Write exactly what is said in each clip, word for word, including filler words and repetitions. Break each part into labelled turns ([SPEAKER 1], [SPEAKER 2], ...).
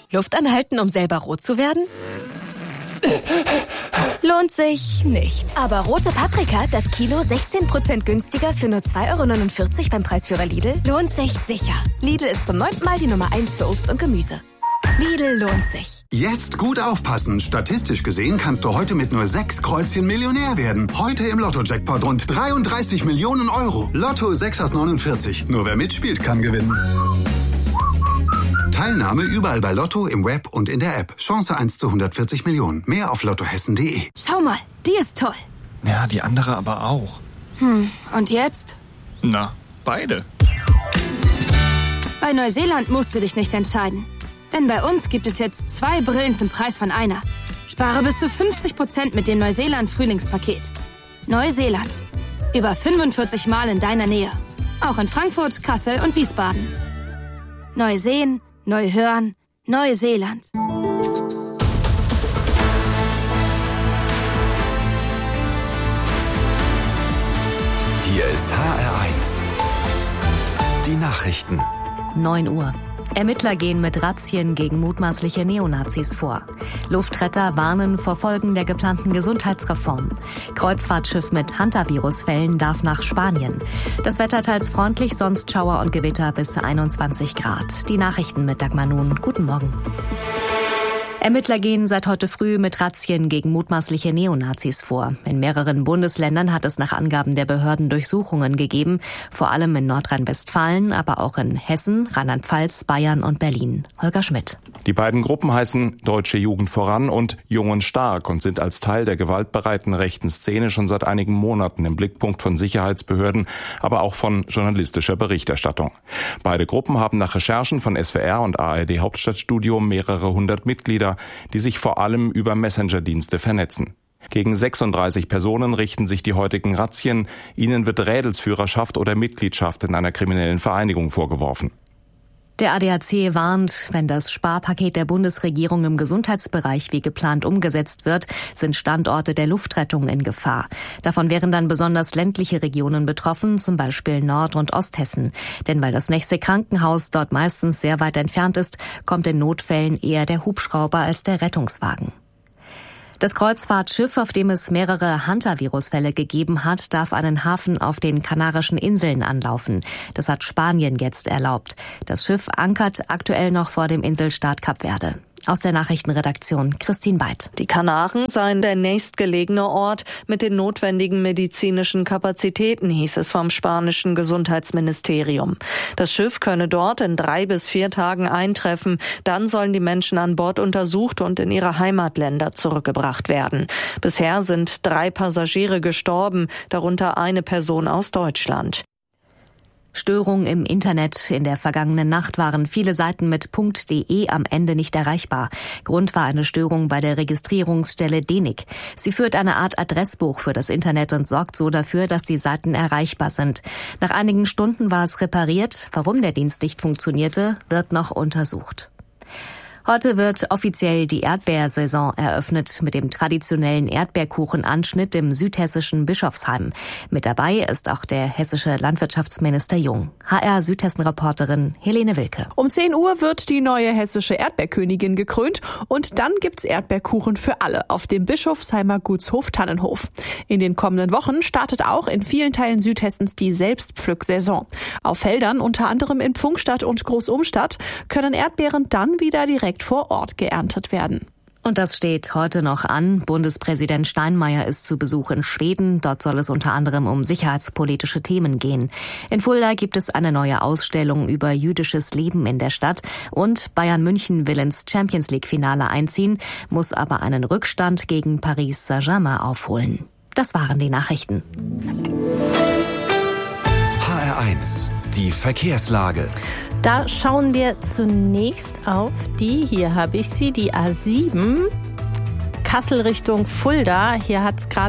[SPEAKER 1] Luft anhalten, um selber rot zu werden? Lohnt sich nicht. Aber rote Paprika, das Kilo sechzehn Prozent günstiger für nur zwei Euro neunundvierzig beim Preisführer Lidl, lohnt sich sicher. Lidl ist zum neunten Mal die Nummer eins für Obst und Gemüse. Lidl lohnt sich.
[SPEAKER 2] Jetzt gut aufpassen. Statistisch gesehen kannst du heute mit nur sechs Kreuzchen Millionär werden. Heute im Lotto-Jackpot rund dreiunddreißig Millionen Euro. Lotto sechs aus neunundvierzig. Nur wer mitspielt, kann gewinnen. Teilnahme überall bei Lotto, im Web und in der App. Chance eins zu hundertvierzig Millionen. Mehr auf lottohessen punkt de.
[SPEAKER 1] Schau mal, die ist toll.
[SPEAKER 3] Ja, die andere aber auch.
[SPEAKER 1] Hm, und jetzt?
[SPEAKER 3] Na, beide.
[SPEAKER 4] Bei Neuseeland musst du dich nicht entscheiden. Denn bei uns gibt es jetzt zwei Brillen zum Preis von einer. Spare bis zu fünfzig Prozent mit dem Neuseeland-Frühlingspaket. Neuseeland. Über fünfundvierzig Mal in deiner Nähe. Auch in Frankfurt, Kassel und Wiesbaden. Neu sehen, neu hören, Neuseeland.
[SPEAKER 5] Hier ist H R eins. Die Nachrichten.
[SPEAKER 6] neun Uhr. Ermittler gehen mit Razzien gegen mutmaßliche Neonazis vor. Luftretter warnen vor Folgen der geplanten Gesundheitsreform. Kreuzfahrtschiff mit Hantavirus-Fällen darf nach Spanien. Das Wetter teils freundlich, sonst Schauer und Gewitter bis einundzwanzig Grad. Die Nachrichten mit Dagmar Nun. Guten Morgen. Ermittler gehen seit heute früh mit Razzien gegen mutmaßliche Neonazis vor. In mehreren Bundesländern hat es nach Angaben der Behörden Durchsuchungen gegeben, vor allem in Nordrhein-Westfalen, aber auch in Hessen, Rheinland-Pfalz, Bayern und Berlin. Holger Schmidt.
[SPEAKER 7] Die beiden Gruppen heißen Deutsche Jugend voran und Jung und Stark und sind als Teil der gewaltbereiten rechten Szene schon seit einigen Monaten im Blickpunkt von Sicherheitsbehörden, aber auch von journalistischer Berichterstattung. Beide Gruppen haben nach Recherchen von S W R und A R D Hauptstadtstudio mehrere hundert Mitglieder, die sich vor allem über Messenger-Dienste vernetzen. Gegen sechsunddreißig Personen richten sich die heutigen Razzien. Ihnen wird Rädelsführerschaft oder Mitgliedschaft in einer kriminellen Vereinigung vorgeworfen.
[SPEAKER 6] Der A D A C warnt, wenn das Sparpaket der Bundesregierung im Gesundheitsbereich wie geplant umgesetzt wird, sind Standorte der Luftrettung in Gefahr. Davon wären dann besonders ländliche Regionen betroffen, zum Beispiel Nord- und Osthessen. Denn weil das nächste Krankenhaus dort meistens sehr weit entfernt ist, kommt in Notfällen eher der Hubschrauber als der Rettungswagen. Das Kreuzfahrtschiff, auf dem es mehrere Hantavirus-Fälle gegeben hat, darf einen Hafen auf den Kanarischen Inseln anlaufen. Das hat Spanien jetzt erlaubt. Das Schiff ankert aktuell noch vor dem Inselstaat Kap Verde. Aus der Nachrichtenredaktion Christine Weid.
[SPEAKER 8] Die Kanaren seien der nächstgelegene Ort mit den notwendigen medizinischen Kapazitäten, hieß es vom spanischen Gesundheitsministerium. Das Schiff könne dort in drei bis vier Tagen eintreffen. Dann sollen die Menschen an Bord untersucht und in ihre Heimatländer zurückgebracht werden. Bisher sind drei Passagiere gestorben, darunter eine Person aus Deutschland.
[SPEAKER 6] Störung im Internet. In der vergangenen Nacht waren viele Seiten mit .de am Ende nicht erreichbar. Grund war eine Störung bei der Registrierungsstelle D E N I C. Sie führt eine Art Adressbuch für das Internet und sorgt so dafür, dass die Seiten erreichbar sind. Nach einigen Stunden war es repariert. Warum der Dienst nicht funktionierte, wird noch untersucht. Heute wird offiziell die Erdbeersaison eröffnet mit dem traditionellen Erdbeerkuchenanschnitt im südhessischen Bischofsheim. Mit dabei ist auch der hessische Landwirtschaftsminister Jung. H R Südhessen-Reporterin Helene Wilke.
[SPEAKER 9] Um zehn Uhr wird die neue hessische Erdbeerkönigin gekrönt und dann gibt's Erdbeerkuchen für alle auf dem Bischofsheimer Gutshof Tannenhof. In den kommenden Wochen startet auch in vielen Teilen Südhessens die Selbstpflücksaison. Auf Feldern, unter anderem in Pfungstadt und Großumstadt, können Erdbeeren dann wieder direkt vor Ort geerntet werden.
[SPEAKER 6] Und das steht heute noch an. Bundespräsident Steinmeier ist zu Besuch in Schweden. Dort soll es unter anderem um sicherheitspolitische Themen gehen. In Fulda gibt es eine neue Ausstellung über jüdisches Leben in der Stadt. Und Bayern München will ins Champions-League-Finale einziehen, muss aber einen Rückstand gegen Paris Saint-Germain aufholen. Das waren die Nachrichten.
[SPEAKER 5] H R eins. Die Verkehrslage.
[SPEAKER 10] Da schauen wir zunächst auf die, hier habe ich sie, die A sieben, Kassel Richtung Fulda. Hier hat es gerade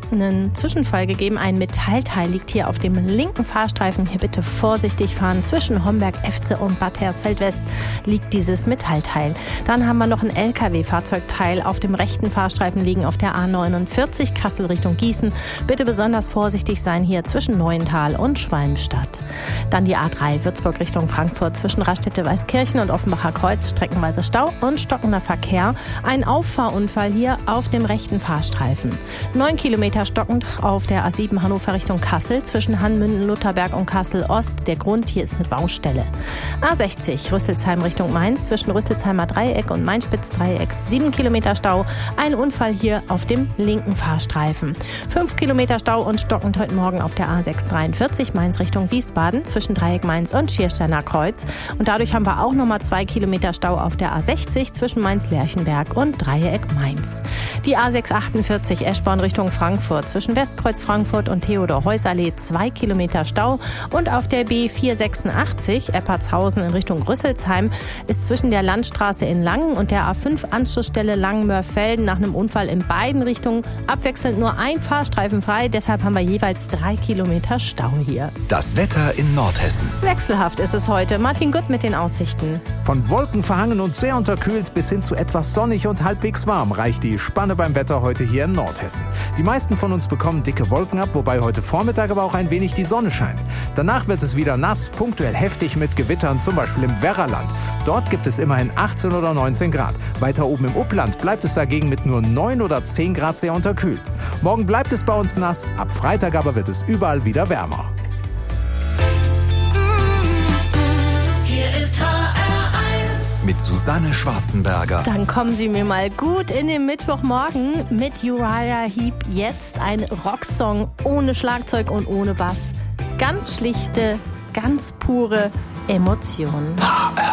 [SPEAKER 10] einen Zwischenfall gegeben. Ein Metallteil liegt hier auf dem linken Fahrstreifen. Hier bitte vorsichtig fahren. Zwischen Homberg-Efze und Bad Hersfeld-West liegt dieses Metallteil. Dann haben wir noch ein L K W-Fahrzeugteil auf dem rechten Fahrstreifen liegen auf der A neunundvierzig Kassel Richtung Gießen. Bitte besonders vorsichtig sein hier zwischen Neuental und Schwalmstadt. Dann die A drei Würzburg Richtung Frankfurt zwischen Raststätte-Weißkirchen und Offenbacher Kreuz. Streckenweise Stau und stockender Verkehr. Ein Auffahrunfall hier auf dem rechten Fahrstreifen. Neun Kilometer stockend auf der A sieben Hannover Richtung Kassel zwischen Hannmünden, Lutherberg und Kassel Ost. Der Grund, hier ist eine Baustelle. A sechzig Rüsselsheim Richtung Mainz zwischen Rüsselsheimer Dreieck und Mainspitz-Dreieck. Sieben Kilometer Stau. Ein Unfall hier auf dem linken Fahrstreifen. Fünf Kilometer Stau und stockend heute Morgen auf der A sechs dreiundvierzig Mainz Richtung Wiesbaden zwischen Dreieck Mainz und Schiersteiner Kreuz. Und dadurch haben wir auch nochmal zwei Kilometer Stau auf der A sechzig zwischen Mainz-Lerchenberg und Dreieck Mainz. Die A sechs achtundvierzig Eschborn Richtung Frankfurt zwischen Westkreuz Frankfurt und Theodor-Heuss-Allee zwei Kilometer Stau. Und auf der B vierhundertsechsundachtzig Eppertshausen in Richtung Rüsselsheim ist zwischen der Landstraße in Langen und der A fünf Anschlussstelle Langen-Mörfelden nach einem Unfall in beiden Richtungen abwechselnd nur ein Fahrstreifen frei. Deshalb haben wir jeweils drei Kilometer Stau hier.
[SPEAKER 5] Das Wetter in Nordhessen.
[SPEAKER 10] Wechselhaft ist es heute. Martin Gutt mit den Aussichten.
[SPEAKER 11] Von Wolken verhangen und sehr unterkühlt bis hin zu etwas sonnig und halbwegs warm reicht die Spanne beim Wetter heute hier in Nordhessen. Die meisten von uns bekommen dicke Wolken ab, wobei heute Vormittag aber auch ein wenig die Sonne scheint. Danach wird es wieder nass, punktuell heftig mit Gewittern, zum Beispiel im Werraland. Dort gibt es immerhin achtzehn oder neunzehn Grad. Weiter oben im Upland bleibt es dagegen mit nur neun oder zehn Grad sehr unterkühlt. Morgen bleibt es bei uns nass, ab Freitag aber wird es überall wieder wärmer.
[SPEAKER 12] Hier ist H R eins.
[SPEAKER 5] Mit Susanne Schwarzenberger.
[SPEAKER 10] Dann kommen Sie mir mal gut in den Mittwochmorgen mit Uriah Heep. Jetzt ein Rocksong ohne Schlagzeug und ohne Bass. Ganz schlichte, ganz pure Emotionen.